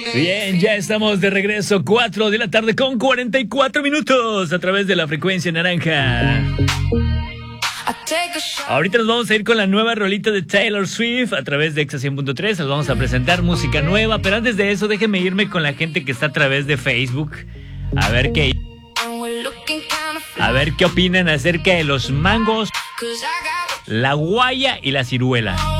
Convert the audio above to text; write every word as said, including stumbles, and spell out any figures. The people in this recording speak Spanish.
Bien, ya estamos de regreso, cuatro de la tarde con cuarenta y cuatro minutos a través de la frecuencia naranja. Ahorita nos vamos a ir con la nueva rolita de Taylor Swift a través de Exa cien punto tres. Les vamos a presentar música nueva, pero antes de eso déjenme irme con la gente que está a través de Facebook. A ver qué A ver qué opinan acerca de los mangos, la guaya y la ciruela.